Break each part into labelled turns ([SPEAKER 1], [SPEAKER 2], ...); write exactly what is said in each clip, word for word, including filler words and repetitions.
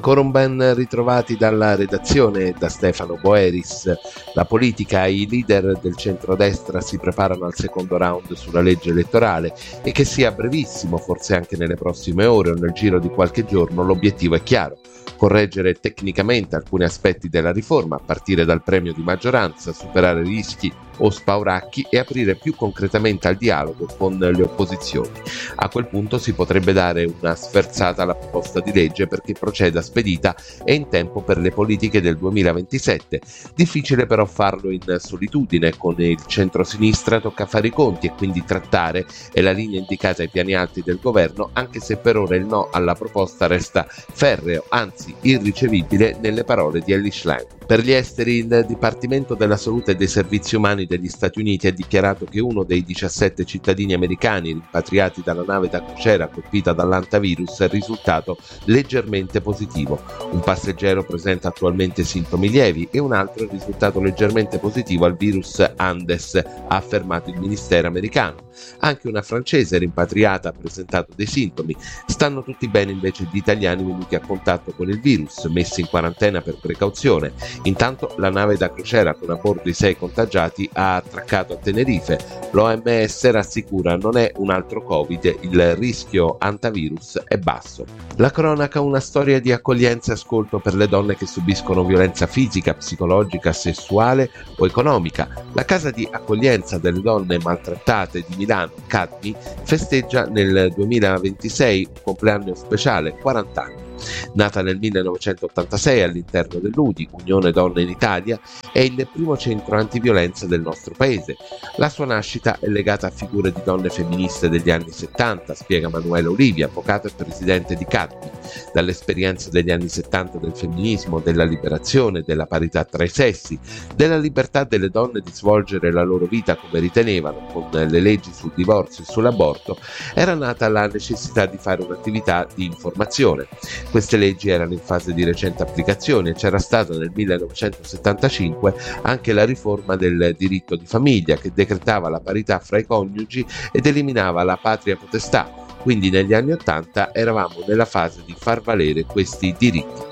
[SPEAKER 1] Ancora un ben ritrovati dalla redazione e da Stefano Boeris. La politica e i leader del centrodestra si preparano al secondo round sulla legge elettorale e che sia brevissimo, forse anche nelle prossime ore o nel giro di qualche giorno, l'obiettivo è chiaro: correggere tecnicamente alcuni aspetti della riforma, a partire dal premio di maggioranza, superare rischi o spauracchi e aprire più concretamente al dialogo con le opposizioni. A quel punto si potrebbe dare una sferzata alla proposta di legge perché proceda spedita e in tempo per le politiche del duemilaventisette. Difficile però farlo in solitudine. Con il centro-sinistra tocca fare i conti e quindi trattare è la linea indicata ai piani alti del governo, anche se per ora il no alla proposta resta ferreo, anzi irricevibile nelle parole di Elly Schlein. Per gli esteri, il Dipartimento della Salute e dei Servizi Umani degli Stati Uniti ha dichiarato che uno dei diciassette cittadini americani rimpatriati dalla nave da crociera colpita dall'antavirus è risultato leggermente positivo. Un passeggero presenta attualmente sintomi lievi e un altro è risultato leggermente positivo al virus Andes, ha affermato il ministero americano. Anche una francese rimpatriata ha presentato dei sintomi. Stanno tutti bene invece gli italiani venuti a contatto con il virus, messi in quarantena per precauzione. Intanto la nave da crociera con a bordo i sei contagiati ha attraccato a Tenerife. L'O M S rassicura: non è un altro Covid, il rischio antivirus è basso. La cronaca, una storia di accoglienza e ascolto per le donne che subiscono violenza fisica, psicologica, sessuale o economica. La casa di accoglienza delle donne maltrattate di Milano, Cadmi, festeggia nel duemilaventisei un compleanno speciale, quaranta anni. Nata nel millenovecentottantasei all'interno dell'U D I, Unione Donne in Italia, è il primo centro antiviolenza del nostro paese. La sua nascita è legata a figure di donne femministe degli anni settanta, spiega Manuela Olivi, avvocato e presidente di Cadmi. Dall'esperienza degli anni settanta del femminismo, della liberazione, della parità tra i sessi, della libertà delle donne di svolgere la loro vita come ritenevano, con le leggi sul divorzio e sull'aborto, era nata la necessità di fare un'attività di informazione. Queste leggi erano in fase di recente applicazione e c'era stata nel millenovecentosettantacinque anche la riforma del diritto di famiglia, che decretava la parità fra i coniugi ed eliminava la patria potestà. Quindi negli anni Ottanta eravamo nella fase di far valere questi diritti.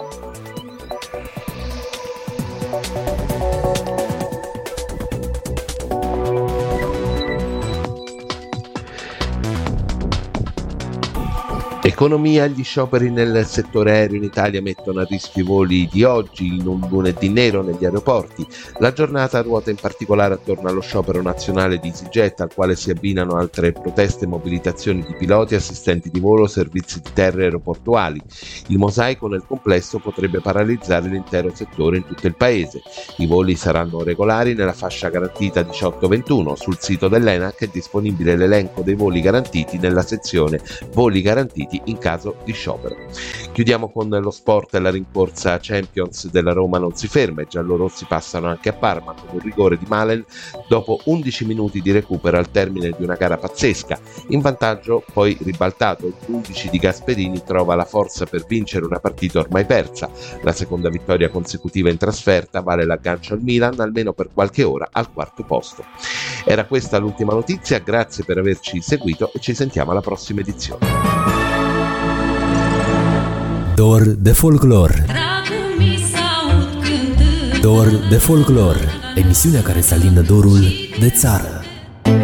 [SPEAKER 1] Economia, gli scioperi nel settore aereo in Italia mettono a rischio i voli di oggi, in un lunedì nero negli aeroporti. La giornata ruota in particolare attorno allo sciopero nazionale di EasyJet, al quale si abbinano altre proteste e mobilitazioni di piloti, assistenti di volo, servizi di terra e aeroportuali. Il mosaico nel complesso potrebbe paralizzare l'intero settore in tutto il paese. I voli saranno regolari nella fascia garantita diciotto ventuno. Sul sito dell'ENAC è disponibile l'elenco dei voli garantiti nella sezione Voli garantiti in caso di sciopero. Chiudiamo con lo sport. La rincorsa Champions della Roma non si ferma. I giallorossi passano anche a Parma con un rigore di Malen dopo undici minuti di recupero al termine di una gara pazzesca. In vantaggio poi ribaltato, il undici di Gasperini trova la forza per vincere una partita ormai persa. La seconda vittoria consecutiva in trasferta vale l'aggancio al Milan, almeno per qualche ora, al quarto posto. Era questa l'ultima notizia, grazie per averci seguito e ci sentiamo alla prossima edizione.
[SPEAKER 2] Dor de folclor. Dor de folclor, emisiunea care să alină dorul de țară.